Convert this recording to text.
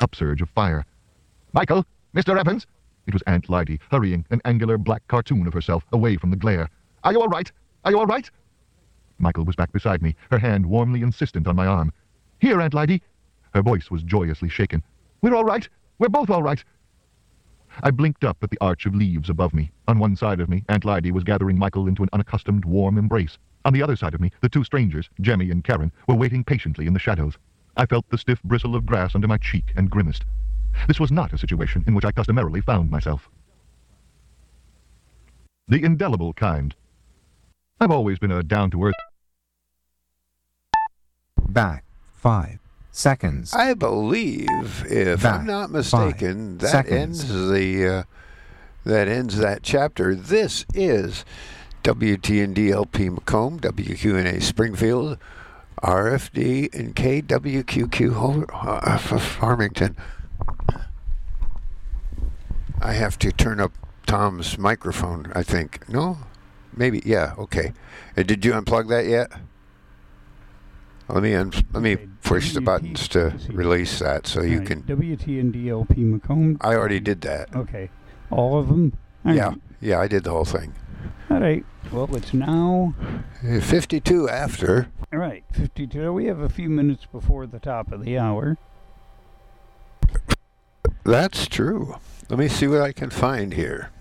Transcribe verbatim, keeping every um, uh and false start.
upsurge of fire. "Michael! Mister Evans!" It was Aunt Lydy, hurrying, an angular black cartoon of herself, away from the glare. "Are you all right? Are you all right?" Michael was back beside me, her hand warmly insistent on my arm. "Here, Aunt Lydy." Her voice was joyously shaken. "We're all right. We're both all right." I blinked up at the arch of leaves above me. On one side of me, Aunt Lydy was gathering Michael into an unaccustomed, warm embrace. On the other side of me, the two strangers, Jemmy and Karen, were waiting patiently in the shadows. I felt the stiff bristle of grass under my cheek and grimaced. This was not a situation in which I customarily found myself. The indelible kind. I've always been a down-to-earth... Back five seconds. I believe, if Back I'm not mistaken, that seconds. ends the uh, that ends that chapter. This is W T N D L P Macomb, W Q N A Springfield, R F D and K W Q Q Ho- uh, Farmington. I have to turn up Tom's microphone, I think. No? Maybe. Yeah, okay. Uh, did you unplug that yet? Let me un- let me Okay, push the W T buttons to let's see. release that so you Right, can... W T N D L P Macomb. I already did that. Okay. All of them? All Yeah, right. yeah, I did the whole thing. All right. Well, it's now... Uh, fifty-two after. All right, fifty-two. We have a few minutes before the top of the hour. That's true. Let me see what I can find here.